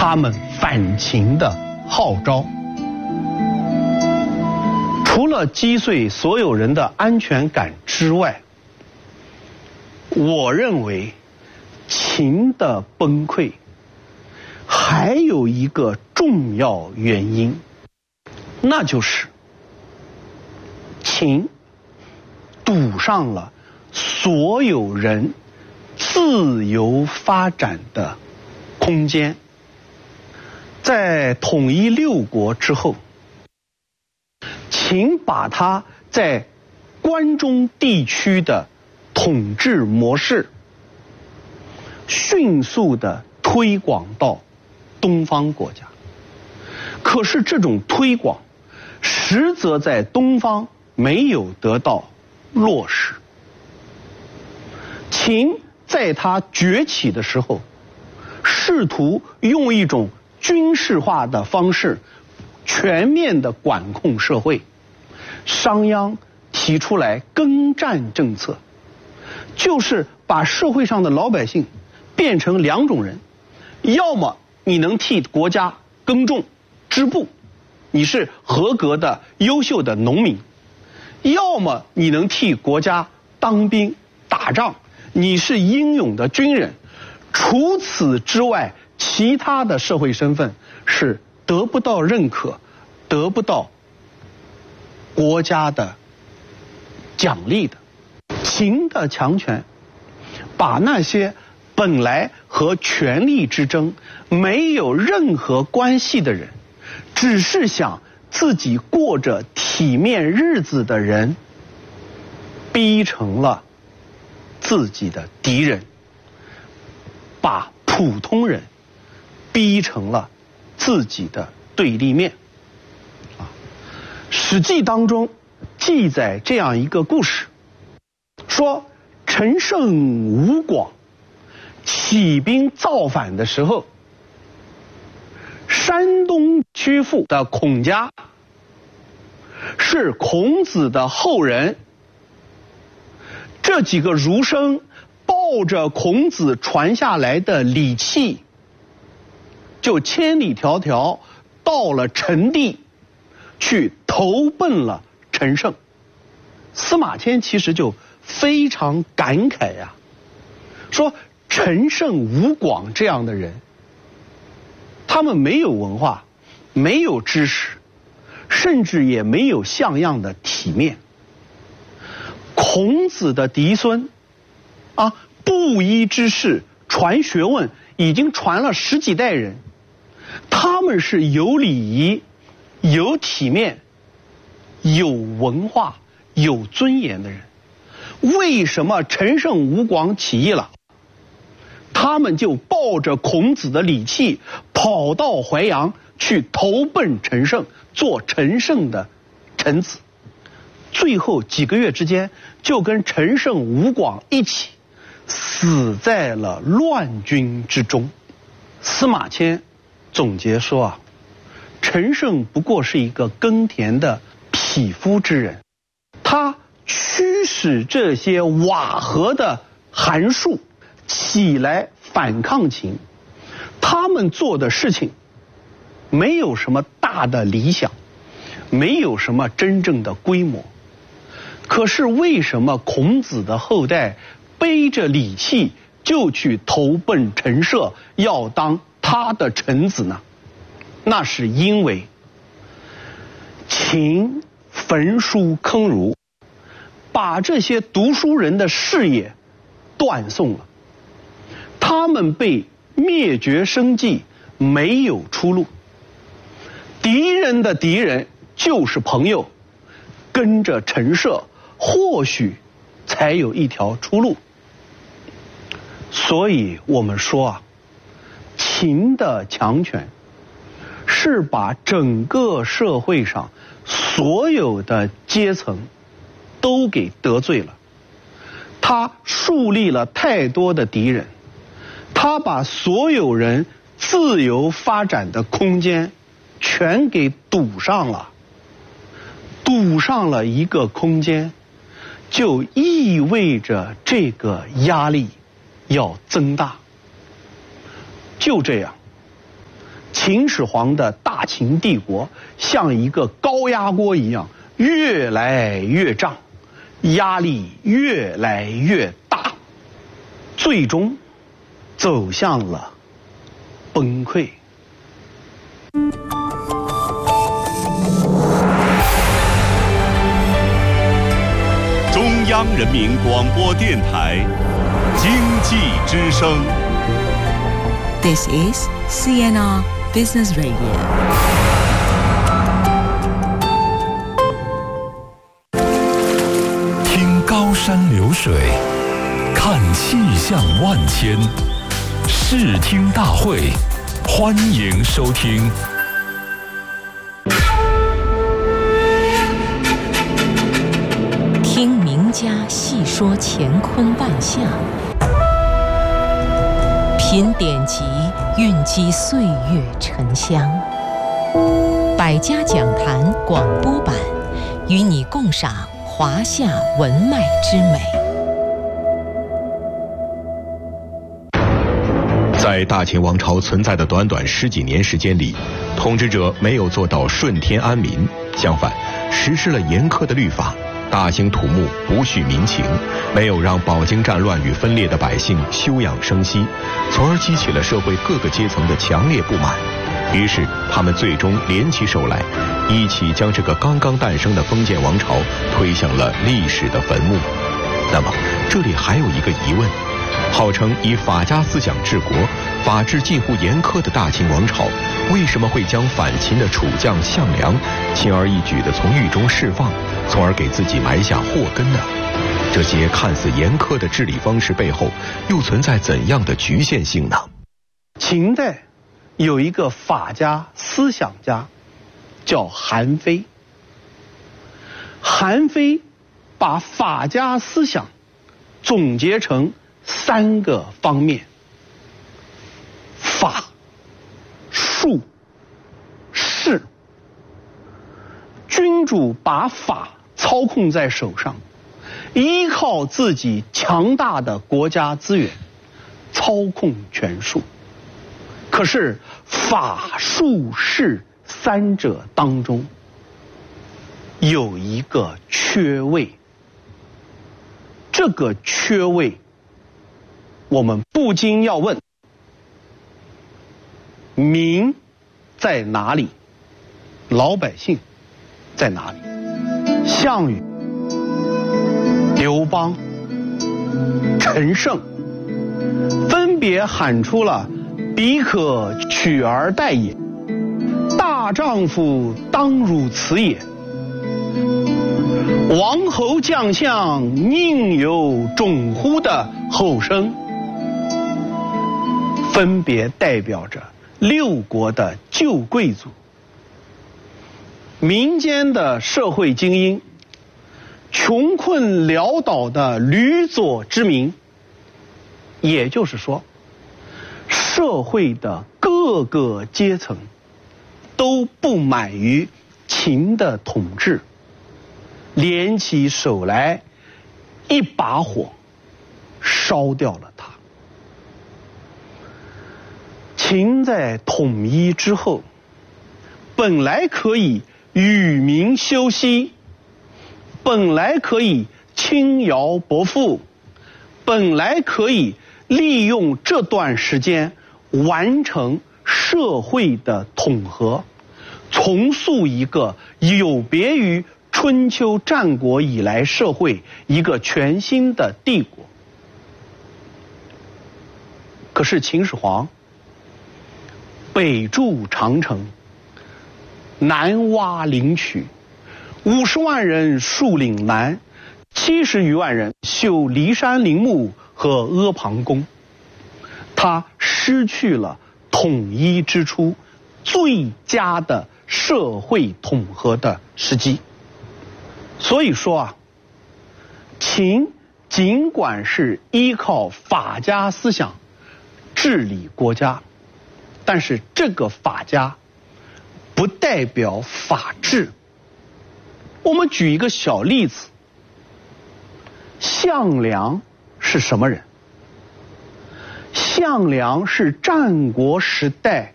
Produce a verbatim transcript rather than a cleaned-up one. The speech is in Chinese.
他们反秦的号召。除了击碎所有人的安全感之外，我认为秦的崩溃还有一个重要原因，那就是秦堵上了所有人自由发展的空间。在统一六国之后，秦把他在关中地区的统治模式迅速地推广到东方国家。可是这种推广实则在东方没有得到落实。秦在他崛起的时候，试图用一种军事化的方式全面地管控社会。商鞅提出来耕战政策，就是把社会上的老百姓变成两种人，要么你能替国家耕种织布，你是合格的优秀的农民，要么你能替国家当兵打仗，你是英勇的军人。除此之外，其他的社会身份是得不到认可，得不到国家的奖励的。秦的强权把那些本来和权力之争没有任何关系的人，只是想自己过着体面日子的人，逼成了自己的敌人，把普通人逼成了自己的对立面。啊，《史记》当中记载这样一个故事，说陈胜吴广起兵造反的时候，山东曲阜的孔家是孔子的后人，这几个儒生抱着孔子传下来的礼器，就千里迢迢到了陈地，去投奔了陈胜。司马迁其实就非常感慨呀、啊，说陈胜吴广这样的人，他们没有文化，没有知识，甚至也没有像样的体面。孔子的嫡孙啊，布衣之士，传学问已经传了十几代人，他们是有礼仪、有体面、有文化、有尊严的人。为什么陈胜吴广起义了，他们就抱着孔子的礼器跑到淮阳去投奔陈胜，做陈胜的臣子，最后几个月之间就跟陈胜吴广一起死在了乱军之中。司马迁总结说啊，陈胜不过是一个耕田的匹夫之人，他驱使这些瓦合的函数起来反抗秦，他们做的事情没有什么大的理想，没有什么真正的规模。可是为什么孔子的后代背着礼器就去投奔陈涉，要当他的臣子呢？那是因为秦焚书坑儒，把这些读书人的事业断送了，他们被灭绝生计，没有出路。敌人的敌人就是朋友，跟着陈涉或许才有一条出路。所以我们说啊，秦的强权是把整个社会上所有的阶层都给得罪了，他树立了太多的敌人，他把所有人自由发展的空间全给堵上了。堵上了一个空间，就意味着这个压力要增大。就这样， 秦始皇的大秦帝国像一个高压锅一样越来越胀，压力越来越大，最终走向了崩溃。 中央人民广播电台经济之声。 This is C N R Business Radio。 听高山流水，看气象万千，视听大会，欢迎收听。 听名家细说乾坤万象，品典籍，蕴积岁月沉香。百家讲坛广播版，与你共赏华夏文脉之美。 在大秦王朝存在的短短十几年时间里，统治者没有做到顺天安民，相反，实施了严苛的律法，大兴土木，不恤民情，没有让饱经战乱与分裂的百姓休养生息，从而激起了社会各个阶层的强烈不满。于是，他们最终联起手来，一起将这个刚刚诞生的封建王朝推向了历史的坟墓。那么，这里还有一个疑问：号称以法家思想治国、法治近乎严苛的大秦王朝，为什么会将反秦的楚将项梁轻而易举地从狱中释放，从而给自己埋下祸根呢？这些看似严苛的治理方式背后，又存在怎样的局限性呢？ 秦代有一个法家思想家，叫韩非。韩非把法家思想总结成三个方面：法、术、势。君主把法操控在手上，依靠自己强大的国家资源操控权术。可是法术势三者当中有一个缺位，这个缺位我们不禁要问：民在哪里？老百姓在哪里？项羽、刘邦、陈胜分别喊出了彼可取而代也，大丈夫当如此也，王侯将相宁有种乎的后生，分别代表着六国的旧贵族、民间的社会精英、穷困潦倒的吕左之民。也就是说，社会的各个阶层都不满于秦的统治，联起手来，一把火烧掉了它。秦在统一之后，本来可以与民休息，本来可以轻徭薄赋，本来可以利用这段时间完成社会的统合，重塑一个有别于春秋战国以来社会一个全新的帝国。可是秦始皇北筑长城，南挖灵渠，五十万人戍岭南，七十余万人修骊山陵墓和阿房宫。他失去了统一之初最佳的社会统合的时机。所以说啊，秦尽管是依靠法家思想治理国家，但是这个法家不代表法治。我们举一个小例子，项梁是什么人？项梁是战国时代